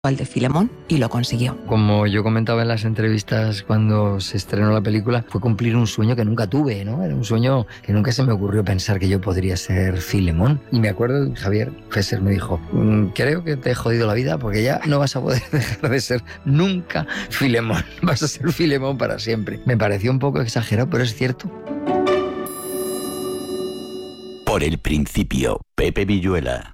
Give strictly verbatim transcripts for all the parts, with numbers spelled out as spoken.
al de Filemón y lo consiguió. Como yo comentaba en las entrevistas cuando se estrenó la película, fue cumplir un sueño que nunca tuve, ¿no? Era un sueño que nunca se me ocurrió pensar que yo podría ser Filemón. Y me acuerdo, Javier Fesser me dijo, creo que te he jodido la vida porque ya no vas a poder dejar de ser nunca Filemón. Vas a ser Filemón para siempre. Me pareció un poco exagerado, pero es cierto. Por el principio, Pepe Villuela.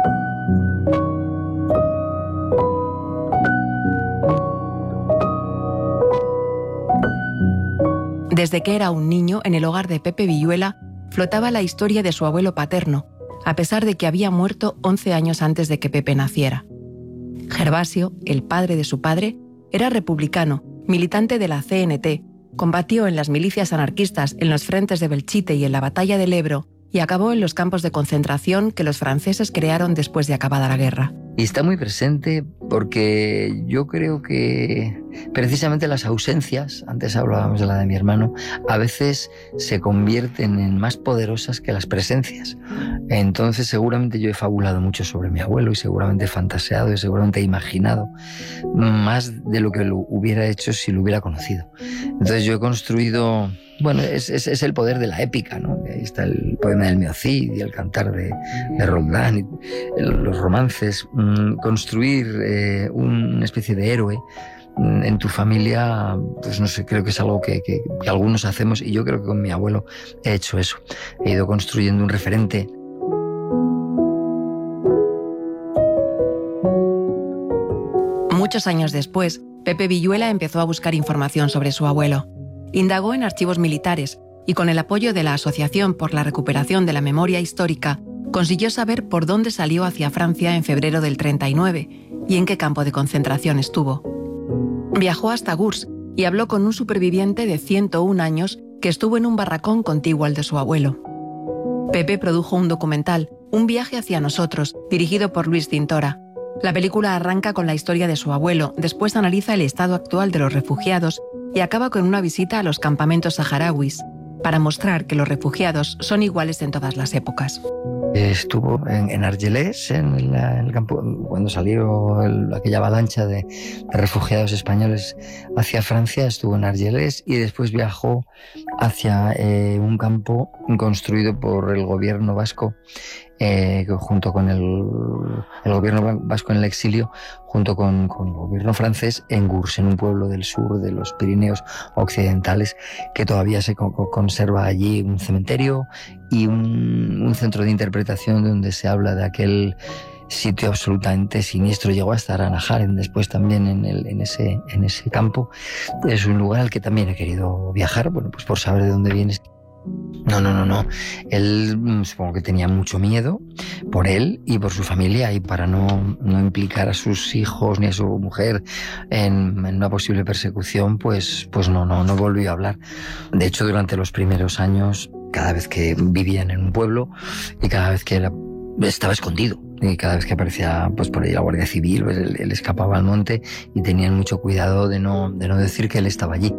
Desde que era un niño, en el hogar de Pepe Villuela, flotaba la historia de su abuelo paterno, a pesar de que había muerto once años antes de que Pepe naciera. Gervasio, el padre de su padre, era republicano, militante de la C N T, combatió en las milicias anarquistas en los frentes de Belchite y en la batalla del Ebro, y acabó en los campos de concentración que los franceses crearon después de acabada la guerra. Y está muy presente porque yo creo que precisamente las ausencias, antes hablábamos de la de mi hermano, a veces se convierten en más poderosas que las presencias. Entonces seguramente yo he fabulado mucho sobre mi abuelo y seguramente he fantaseado y seguramente he imaginado más de lo que lo hubiera hecho si lo hubiera conocido. Entonces yo he construido... Bueno, es, es, es el poder de la épica, ¿no? Ahí está el poema del Meocid y el cantar de, de Roldán, y el, los romances. Mmm, construir eh, una especie de héroe mmm, en tu familia, pues no sé, creo que es algo que, que, que algunos hacemos, y yo creo que con mi abuelo he hecho eso. He ido construyendo un referente. Muchos años después, Pepe Villuela empezó a buscar información sobre su abuelo. Indagó en archivos militares y con el apoyo de la Asociación por la Recuperación de la Memoria Histórica consiguió saber por dónde salió hacia Francia en febrero del treinta y nueve y en qué campo de concentración estuvo. Viajó hasta Gurs y habló con un superviviente de ciento un años que estuvo en un barracón contiguo al de su abuelo. Pepe produjo un documental, Un viaje hacia nosotros, dirigido por Luis Cintora. La película arranca con la historia de su abuelo, después analiza el estado actual de los refugiados y acaba con una visita a los campamentos saharauis, para mostrar que los refugiados son iguales en todas las épocas. Estuvo en, en Argelès, en, la, en el campo, cuando salió el, aquella avalancha de, de refugiados españoles hacia Francia, estuvo en Argelès y después viajó hacia eh, un campo construido por el gobierno vasco, eh, junto con el, el gobierno vasco en el exilio, junto con, con el gobierno francés en Gurs, en un pueblo del sur de los Pirineos occidentales, que todavía se co- conserva allí un cementerio y un, un centro de interpretación donde se habla de aquel sitio absolutamente siniestro. Llegó a estar Ana Haren después también en, el, en, ese, en ese campo. Es un lugar al que también he querido viajar, bueno, pues por saber de dónde vienes. No, no, no, no. Él supongo que tenía mucho miedo por él y por su familia, y para no, no implicar a sus hijos ni a su mujer en, en una posible persecución, pues, pues no, no, no volvió a hablar. De hecho, durante los primeros años, cada vez que vivían en un pueblo y cada vez que él estaba escondido, y cada vez que aparecía pues por ahí la Guardia Civil, pues él, él escapaba al monte y tenían mucho cuidado de no, de no decir que él estaba allí.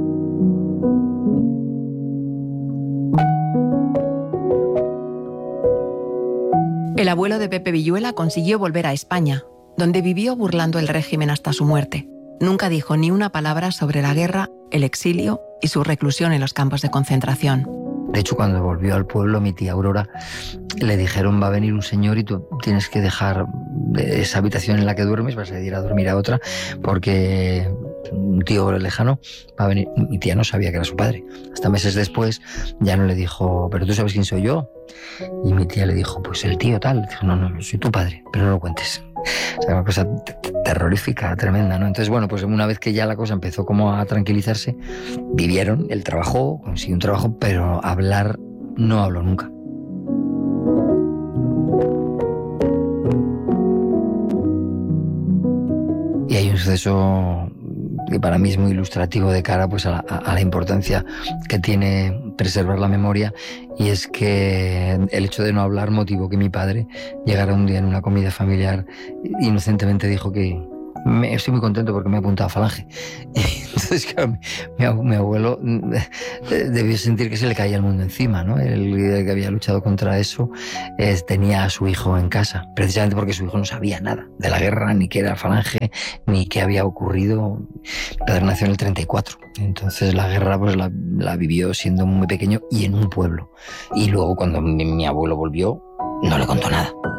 El abuelo de Pepe Villuela consiguió volver a España, donde vivió burlando el régimen hasta su muerte. Nunca dijo ni una palabra sobre la guerra, el exilio y su reclusión en los campos de concentración. De hecho, cuando volvió al pueblo, mi tía Aurora, le dijeron, va a venir un señor y tú tienes que dejar esa habitación en la que duermes, vas a ir a dormir a otra, porque un tío lejano va a venir. Mi tía no sabía que era su padre. Hasta meses después ya no le dijo, ¿pero tú sabes quién soy yo? Y mi tía le dijo, pues el tío tal. Dijo, no, no, soy tu padre, pero no lo cuentes. O sea, una cosa terrorífica, tremenda, ¿no? Entonces, bueno, pues una vez que ya la cosa empezó como a tranquilizarse, vivieron, él trabajó, consiguió un trabajo, pero hablar no habló nunca. Y hay un suceso que para mí es muy ilustrativo de cara pues, a, la, a la importancia que tiene preservar la memoria, y es que el hecho de no hablar motivó que mi padre llegara un día en una comida familiar, inocentemente dijo que, me, estoy muy contento porque me he apuntado a Falange. Y entonces, claro, mi, mi abuelo debió sentir que se le caía el mundo encima, ¿no? El que había luchado contra eso eh, tenía a su hijo en casa, precisamente porque su hijo no sabía nada de la guerra, ni qué era Falange, ni qué había ocurrido. Mi padre nació en el treinta y cuatro, entonces la guerra pues la, la vivió siendo muy pequeño y en un pueblo. Y luego cuando mi, mi abuelo volvió, no le contó nada.